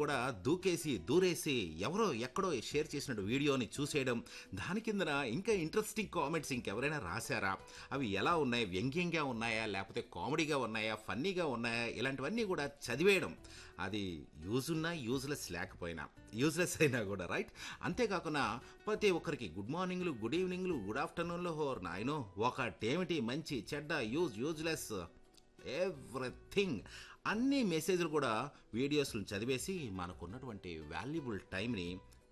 కూడా దూరేసి ఎవరో ఎక్కడో షేర్ చేసిన వీడియోని చూసేయడం, దాని కిందన ఇంకా ఇంట్రెస్టింగ్ కామెంట్స్ ఇంకెవరైనా రాశారా, అవి ఎలా ఉన్నాయి, వ్యంగ్యంగా ఉన్నాయా లేకపోతే కామెడీగా ఉన్నాయా, ఫన్నీగా ఉన్నాయా, ఇలాంటివన్నీ కూడా చదివేయడం. అది యూజ్ ఉన్నా యూజ్లెస్ లేకపోయినా, యూజ్లెస్ అయినా కూడా రైట్. అంతేకాకుండా ప్రతి ఒక్కరికి గుడ్ మార్నింగ్లు, గుడ్ ఈవినింగ్లు, గుడ్ ఆఫ్టర్నూన్లు, హోర్ నాయనో ఒకటేమిటి మంచి చెడ్డ యూజ్లెస్ ఎవ్రీథింగ్ అన్ని మెసేజ్లు కూడా వీడియోస్లు చదివేసి మనకున్నటువంటి వాల్యుబుల్ టైంని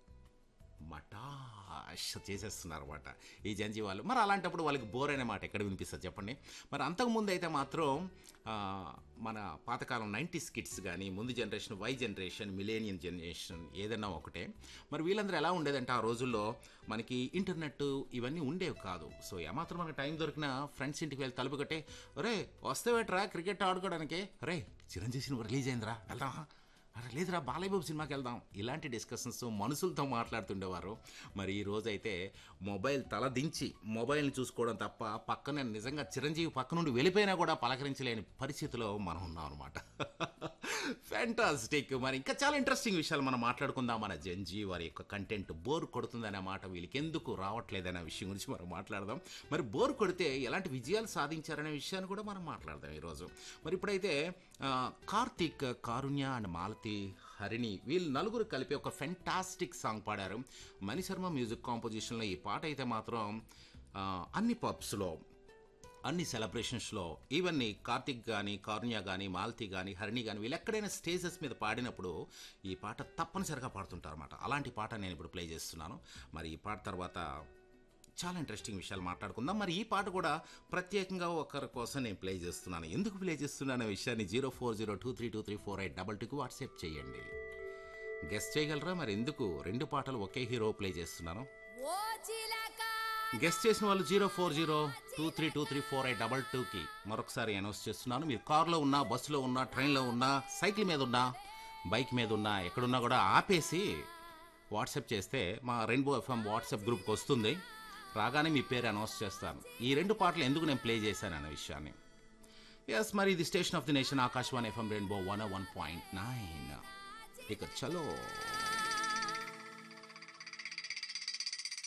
మటాష్ చేసేస్తున్నారు అనమాట ఈ జంజీ వాళ్ళు. మరి అలాంటప్పుడు వాళ్ళకి బోర్ అయిన మాట ఎక్కడ వినిపిస్తుంది చెప్పండి. మరి అంతకుముందు అయితే మాత్రం మన పాతకాలం 90s కిడ్స్ కానీ, ముందు generation, why generation, millennium generation ఏదన్నా ఒకటే. మరి వీళ్ళందరూ ఎలా ఉండేదంటే ఆ రోజుల్లో మనకి ఇంటర్నెట్ ఇవన్నీ ఉండేవి కాదు. సో ఏమాత్రం మనకు టైం దొరికినా ఫ్రెండ్స్ ఇంటికి వెళ్ళి తలుపు కట్టే, ఒరే వస్తావేట్రా క్రికెట్ ఆడుకోవడానికి, రే చిరంజీవి సినిమా రిలీజ్ అయిందిరా వెళ్దామా, అరే లేదురా బాలయ్యబాబు సినిమాకి వెళ్దాం, ఇలాంటి డిస్కషన్స్ మనుషులతో మాట్లాడుతుండేవారు. మరి ఈ రోజైతే మొబైల్ తల దించి మొబైల్ని చూసుకోవడం తప్ప పక్కన నిజంగా చిరంజీవి పక్క నుండి వెళ్ళిపోయినా కూడా పలకరించలేని పరిస్థితిలో మనం ఉన్నాం అనమాట. ఫ్యాంటాస్టిక్. మరి ఇంకా చాలా ఇంట్రెస్టింగ్ విషయాలు మనం మాట్లాడుకుందాం. మన జంజీ వారి యొక్క కంటెంట్ బోర్ కొడుతుందనే మాట, వీళ్ళకి ఎందుకు రావట్లేదనే విషయం గురించి మనం మాట్లాడదాం. మరి బోర్ కొడితే ఎలాంటి విజయాలు సాధించారనే విషయాన్ని కూడా మనం మాట్లాడదాం ఈరోజు. మరి ఇప్పుడైతే కార్తీక్, కారుణ్య అండ్ మాలతి, హరిణి వీళ్ళు నలుగురు కలిపి ఒక ఫెంటాస్టిక్ సాంగ్ పాడారు. మణిశర్మ మ్యూజిక్ కాంపోజిషన్లో ఈ పాట అయితే మాత్రం అన్ని పబ్స్లో, అన్ని సెలబ్రేషన్స్లో, ఈవెన్ కార్తిక్ కానీ, కారుణ్య కానీ, మాలతి కానీ, హరిణి కానీ వీళ్ళు ఎక్కడైనా స్టేజెస్ మీద పాడినప్పుడు ఈ పాట తప్పనిసరిగా పాడుతుంటారు అన్నమాట. అలాంటి పాట నేను ఇప్పుడు ప్లే చేస్తున్నాను. మరి ఈ పాట తర్వాత చాలా ఇంట్రెస్టింగ్ విషయాలు మాట్లాడుకుందాం. మరి ఈ పాట కూడా ప్రత్యేకంగా ఒకరి కోసం నేను ప్లే చేస్తున్నాను. ఎందుకు ప్లే చేస్తున్నాను విషయాన్ని 0402323482కి వాట్సాప్ చేయండి. గెస్ట్ చేయగలరా మరి ఎందుకు రెండు పాటలు ఒకే హీరో ప్లే చేస్తున్నాను? గెస్ట్ చేసిన వాళ్ళు 0402323482కి మరొకసారి అనౌన్స్ చేస్తున్నాను. మీరు కారులో ఉన్నా, బస్సులో ఉన్నా, ట్రైన్లో ఉన్నా, సైకిల్ మీద ఉన్నా, బైక్ మీద ఉన్నా, ఎక్కడున్నా కూడా ఆపేసి వాట్సాప్ చేస్తే మా రెయిన్బో ఎఫ్ఎం వాట్సాప్ గ్రూప్కి వస్తుంది. రాగానే మీ పేరు అనౌన్స్ చేస్తాను. ఈ రెండు పాటలు ఎందుకు నేను ప్లే చేశాను అనే విషయాన్ని. ఎస్, మరి ఇది station of the nation, Akashvani FM rainbow 101.9. ఇక చలో.